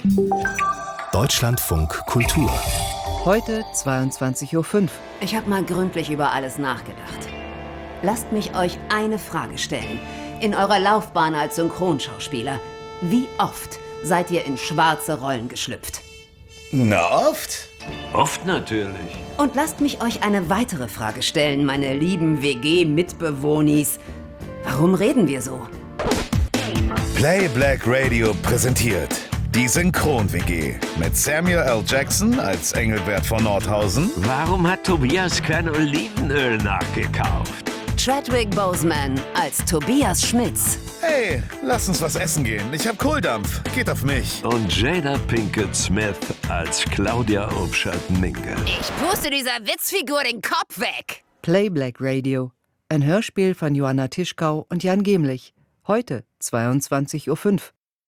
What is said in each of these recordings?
Deutschlandfunk Kultur. Heute 22:05 Uhr. Ich habe mal gründlich über alles nachgedacht. Lasst mich euch eine Frage stellen. In eurer Laufbahn als Synchronschauspieler, wie oft seid ihr in schwarze Rollen geschlüpft? Na, oft? Oft natürlich. Und lasst mich euch eine weitere Frage stellen, meine lieben WG-Mitbewohnis. Warum reden wir so? Play Black Radio präsentiert die Synchron-WG mit Samuel L. Jackson als Engelbert von Nordhausen. Warum hat Tobias kein Olivenöl nachgekauft? Chadwick Boseman als Tobias Schmitz. Hey, lass uns was essen gehen. Ich hab Kohldampf. Geht auf mich. Und Jada Pinkett Smith als Claudia Obschat-Minge. Ich puste dieser Witzfigur den Kopf weg. Play Black Radio. Ein Hörspiel von Joanna Tischkau und Jan Gemlich. Heute 22:05 Uhr.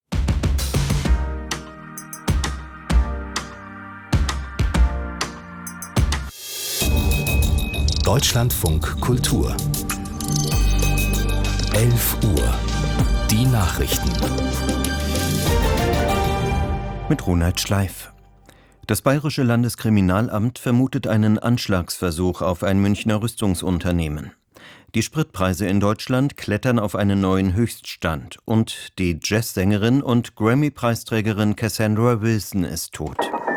Deutschlandfunk Kultur. 11 Uhr. Die Nachrichten. Mit Ronald Schleif. Das Bayerische Landeskriminalamt vermutet einen Anschlagsversuch auf ein Münchner Rüstungsunternehmen. Die Spritpreise in Deutschland klettern auf einen neuen Höchststand und die Jazzsängerin und Grammy-Preisträgerin Cassandra Wilson ist tot.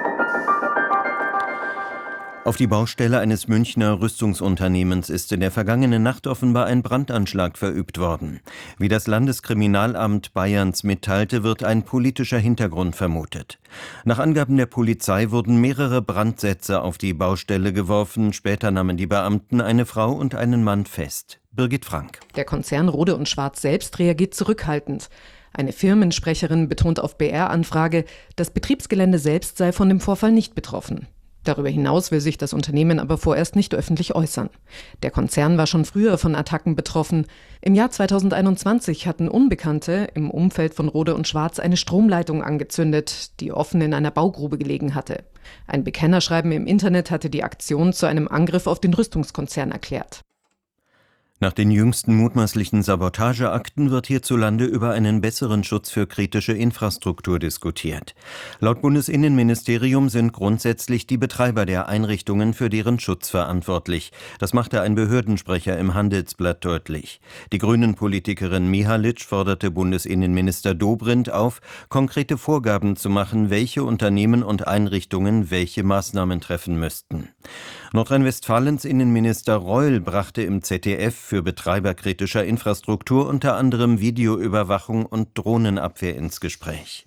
Auf die Baustelle eines Münchner Rüstungsunternehmens ist in der vergangenen Nacht offenbar ein Brandanschlag verübt worden. Wie das Landeskriminalamt Bayerns mitteilte, wird ein politischer Hintergrund vermutet. Nach Angaben der Polizei wurden mehrere Brandsätze auf die Baustelle geworfen. Später nahmen die Beamten eine Frau und einen Mann fest. Birgit Frank. Der Konzern Rohde & Schwarz selbst reagiert zurückhaltend. Eine Firmensprecherin betont auf BR-Anfrage, das Betriebsgelände selbst sei von dem Vorfall nicht betroffen. Darüber hinaus will sich das Unternehmen aber vorerst nicht öffentlich äußern. Der Konzern war schon früher von Attacken betroffen. Im Jahr 2021 hatten Unbekannte im Umfeld von Rohde & Schwarz eine Stromleitung angezündet, die offen in einer Baugrube gelegen hatte. Ein Bekennerschreiben im Internet hatte die Aktion zu einem Angriff auf den Rüstungskonzern erklärt. Nach den jüngsten mutmaßlichen Sabotageakten wird hierzulande über einen besseren Schutz für kritische Infrastruktur diskutiert. Laut Bundesinnenministerium sind grundsätzlich die Betreiber der Einrichtungen für deren Schutz verantwortlich. Das machte ein Behördensprecher im Handelsblatt deutlich. Die Grünen-Politikerin Mihalic forderte Bundesinnenminister Dobrindt auf, konkrete Vorgaben zu machen, welche Unternehmen und Einrichtungen welche Maßnahmen treffen müssten. Nordrhein-Westfalens Innenminister Reul brachte im ZDF für Betreiber kritischer Infrastruktur unter anderem Videoüberwachung und Drohnenabwehr ins Gespräch.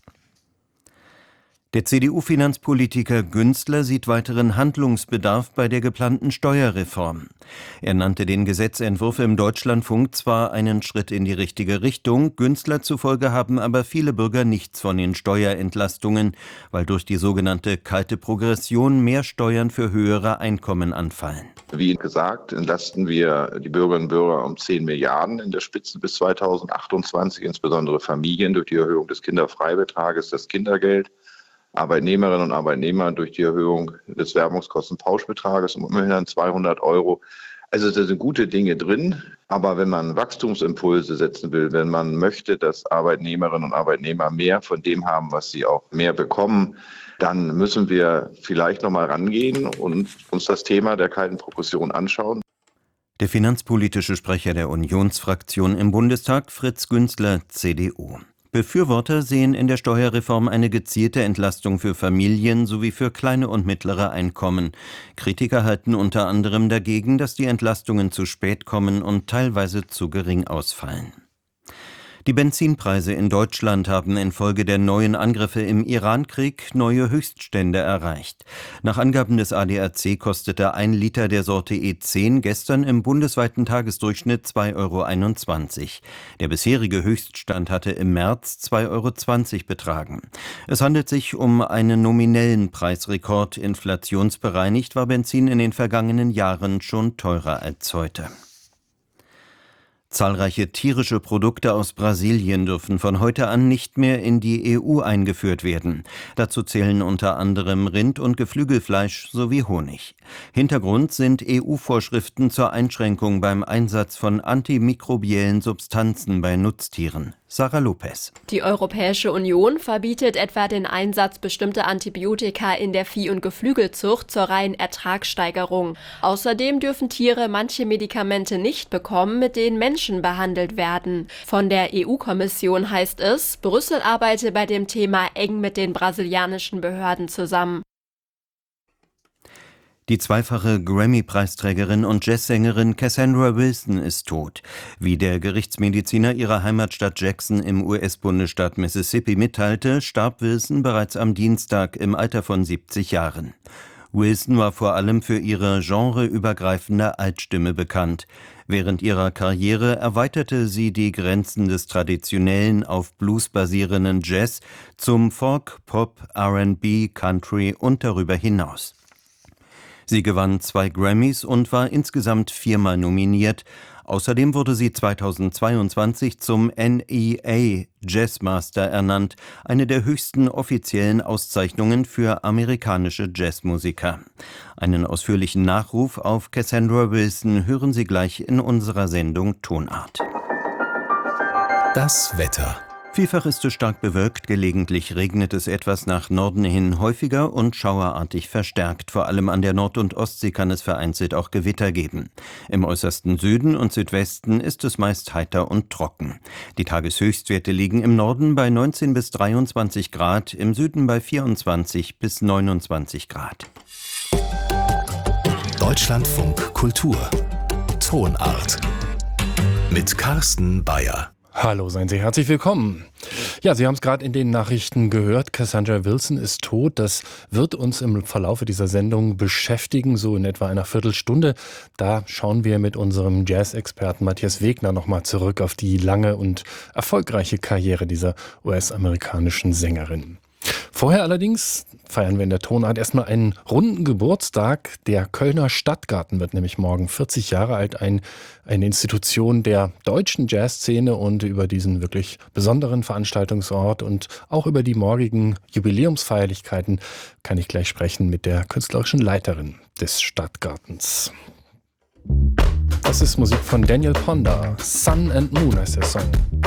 Der CDU-Finanzpolitiker Günzler sieht weiteren Handlungsbedarf bei der geplanten Steuerreform. Er nannte den Gesetzentwurf im Deutschlandfunk zwar einen Schritt in die richtige Richtung, Günzler zufolge haben aber viele Bürger nichts von den Steuerentlastungen, weil durch die sogenannte kalte Progression mehr Steuern für höhere Einkommen anfallen. Wie gesagt, entlasten wir die Bürgerinnen und Bürger um 10 Milliarden in der Spitze bis 2028, insbesondere Familien durch die Erhöhung des Kinderfreibetrages, das Kindergeld. Arbeitnehmerinnen und Arbeitnehmer durch die Erhöhung des Werbungskostenpauschbetrages um immerhin 200 €. Also da sind gute Dinge drin, aber wenn man Wachstumsimpulse setzen will, wenn man möchte, dass Arbeitnehmerinnen und Arbeitnehmer mehr von dem haben, was sie auch mehr bekommen, dann müssen wir vielleicht nochmal rangehen und uns das Thema der kalten Progression anschauen. Der finanzpolitische Sprecher der Unionsfraktion im Bundestag, Fritz Günzler, CDU. Befürworter sehen in der Steuerreform eine gezielte Entlastung für Familien sowie für kleine und mittlere Einkommen. Kritiker halten unter anderem dagegen, dass die Entlastungen zu spät kommen und teilweise zu gering ausfallen. Die Benzinpreise in Deutschland haben infolge der neuen Angriffe im Irankrieg neue Höchststände erreicht. Nach Angaben des ADAC kostete 1 Liter der Sorte E10 gestern im bundesweiten Tagesdurchschnitt 2,21 €. Der bisherige Höchststand hatte im März 2,20 € betragen. Es handelt sich um einen nominellen Preisrekord. Inflationsbereinigt war Benzin in den vergangenen Jahren schon teurer als heute. Zahlreiche tierische Produkte aus Brasilien dürfen von heute an nicht mehr in die EU eingeführt werden. Dazu zählen unter anderem Rind- und Geflügelfleisch sowie Honig. Hintergrund sind EU-Vorschriften zur Einschränkung beim Einsatz von antimikrobiellen Substanzen bei Nutztieren. Sarah Lopez. Die Europäische Union verbietet etwa den Einsatz bestimmter Antibiotika in der Vieh- und Geflügelzucht zur reinen Ertragssteigerung. Außerdem dürfen Tiere manche Medikamente nicht bekommen, mit denen Menschen behandelt werden. Von der EU-Kommission heißt es, Brüssel arbeite bei dem Thema eng mit den brasilianischen Behörden zusammen. Die zweifache Grammy-Preisträgerin und Jazzsängerin Cassandra Wilson ist tot. Wie der Gerichtsmediziner ihrer Heimatstadt Jackson im US-Bundesstaat Mississippi mitteilte, starb Wilson bereits am Dienstag im Alter von 70 Jahren. Wilson war vor allem für ihre genreübergreifende Altstimme bekannt. Während ihrer Karriere erweiterte sie die Grenzen des traditionellen, auf Blues basierenden Jazz zum Folk, Pop, R&B, Country und darüber hinaus. Sie gewann 2 Grammys und war insgesamt 4-mal nominiert. Außerdem wurde sie 2022 zum NEA Jazzmaster ernannt, eine der höchsten offiziellen Auszeichnungen für amerikanische Jazzmusiker. Einen ausführlichen Nachruf auf Cassandra Wilson hören Sie gleich in unserer Sendung Tonart. Das Wetter. Vielfach ist es stark bewölkt, gelegentlich regnet es etwas nach Norden hin häufiger und schauerartig verstärkt. Vor allem an der Nord- und Ostsee kann es vereinzelt auch Gewitter geben. Im äußersten Süden und Südwesten ist es meist heiter und trocken. Die Tageshöchstwerte liegen im Norden bei 19 bis 23 Grad, im Süden bei 24 bis 29 Grad. Deutschlandfunk Kultur. Tonart. Mit Carsten Bayer. Hallo, seien Sie herzlich willkommen. Ja, Sie haben es gerade in den Nachrichten gehört, Cassandra Wilson ist tot. Das wird uns im Verlaufe dieser Sendung beschäftigen, so in etwa einer Viertelstunde. Da schauen wir mit unserem Jazz-Experten Matthias Wegner nochmal zurück auf die lange und erfolgreiche Karriere dieser US-amerikanischen Sängerin. Vorher allerdings feiern wir in der Tonart erstmal einen runden Geburtstag. Der Kölner Stadtgarten wird nämlich morgen 40 Jahre alt, eine Institution der deutschen Jazzszene, und über diesen wirklich besonderen Veranstaltungsort und auch über die morgigen Jubiläumsfeierlichkeiten kann ich gleich sprechen mit der künstlerischen Leiterin des Stadtgartens. Das ist Musik von Daniel Ponder. Sun and Moon heißt der Song.